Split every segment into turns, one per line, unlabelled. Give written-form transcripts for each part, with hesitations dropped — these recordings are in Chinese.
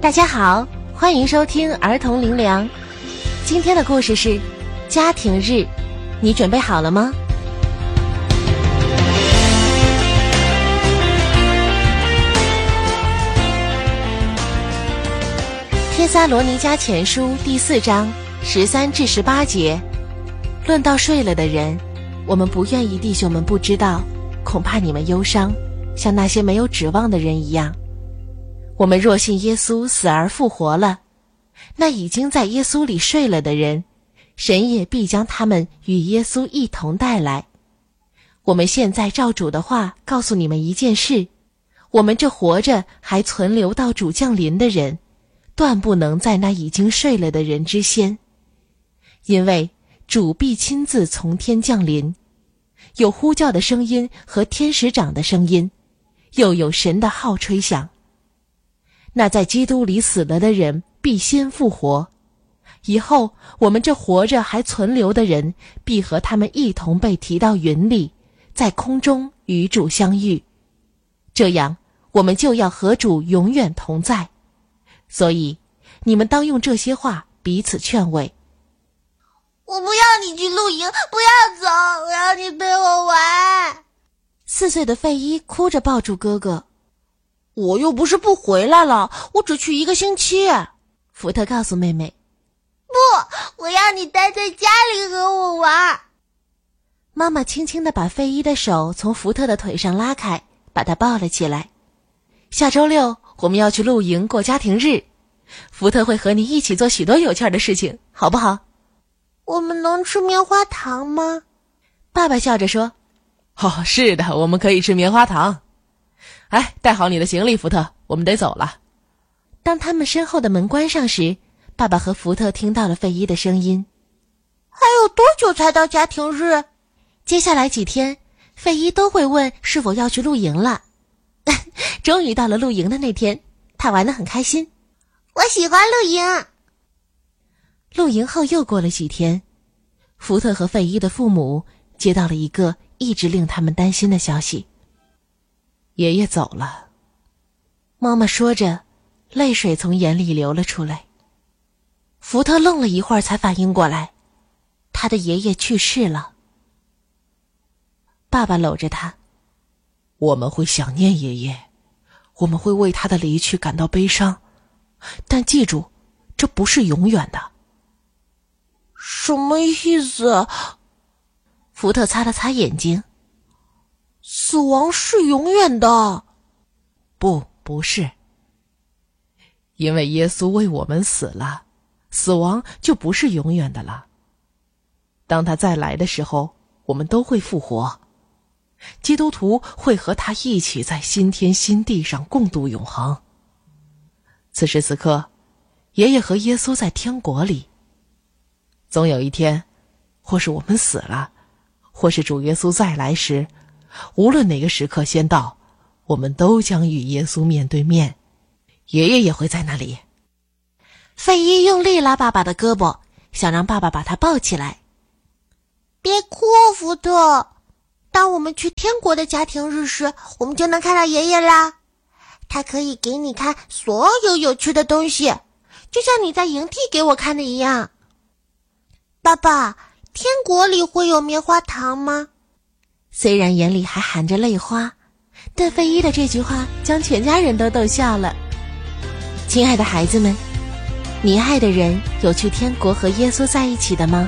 大家好，欢迎收听儿童灵粮。今天的故事是家庭日，你准备好了吗？帖撒罗尼迦前书第4章13至18节，论到睡了的人，我们不愿意弟兄们不知道，恐怕你们忧伤，像那些没有指望的人一样。我们若信耶稣死而复活了，那已经在耶稣里睡了的人，神也必将他们与耶稣一同带来。我们现在照主的话告诉你们一件事，我们这活着还存留到主降临的人，断不能在那已经睡了的人之先。因为主必亲自从天降临，有呼叫的声音和天使长的声音，又有神的号吹响。那在基督里死了的人必先复活，以后我们这活着还存留的人必和他们一同被提到云里，在空中与主相遇，这样我们就要和主永远同在。所以你们当用这些话彼此劝慰。
我不要你去露营，不要走，我要你陪我玩。
4岁的费伊哭着抱住哥哥。
我又不是不回来了，我只去1个星期。
福特告诉妹妹。
不，我要你待在家里和我玩。
妈妈轻轻地把费伊的手从福特的腿上拉开，把他抱了起来。下周6我们要去露营过家庭日，福特会和你一起做许多有趣的事情，好不好？
我们能吃棉花糖吗？
爸爸笑着说。
哦，是的，我们可以吃棉花糖。哎，带好你的行李，福特，我们得走了。
当他们身后的门关上时，爸爸和福特听到了费伊的声音。
还有多久才到家庭日？
接下来几天，费伊都会问是否要去露营了。终于到了露营的那天，他玩得很开心。
我喜欢露营。
露营后又过了几天，福特和费伊的父母接到了一个一直令他们担心的消息。
爷爷走了。
妈妈说着，泪水从眼里流了出来。福特愣了一会儿才反应过来，他的爷爷去世了。爸爸搂着他。
我们会想念爷爷，我们会为他的离去感到悲伤，但记住，这不是永远的。
什么意思？
福特擦了擦眼睛。
死亡是永远的。
不是。因为耶稣为我们死了，死亡就不是永远的了。当他再来的时候，我们都会复活。基督徒会和他一起在新天新地上共度永恒。此时此刻，爷爷和耶稣在天国里。总有一天，或是我们死了，或是主耶稣再来时，无论哪个时刻先到，我们都将与耶稣面对面，爷爷也会在那里。
费伊用力拉爸爸的胳膊，想让爸爸把他抱起来。
别哭，福特。当我们去天国的家庭日时，我们就能看到爷爷啦。他可以给你看所有有趣的东西，就像你在营地给我看的一样。爸爸，天国里会有棉花糖吗？
虽然眼里还含着泪花，但费伊的这句话将全家人都逗笑了。亲爱的孩子们，你爱的人有去天国和耶稣在一起的吗？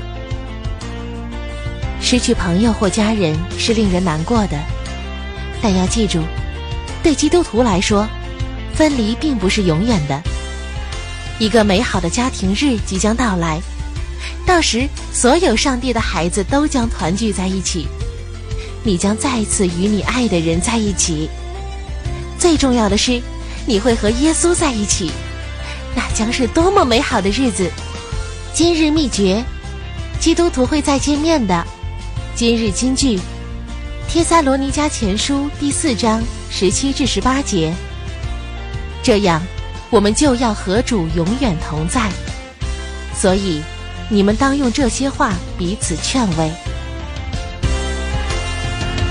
失去朋友或家人是令人难过的，但要记住，对基督徒来说，分离并不是永远的。一个美好的家庭日即将到来，到时所有上帝的孩子都将团聚在一起，你将再一次与你爱的人在一起。最重要的是，你会和耶稣在一起，那将是多么美好的日子。今日秘诀，基督徒会再见面的。今日金句，帖撒罗尼迦前书第4章17至18节。这样，我们就要和主永远同在。所以，你们当用这些话彼此劝慰。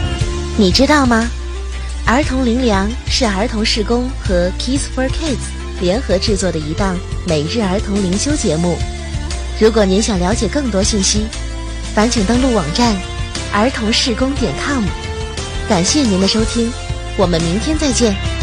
你知道吗？儿童灵粮是儿童事工和 Kids for Kids 联合制作的一档每日儿童灵修节目。如果您想了解更多信息，烦请登录网站儿童事工.com。感谢您的收听，我们明天再见。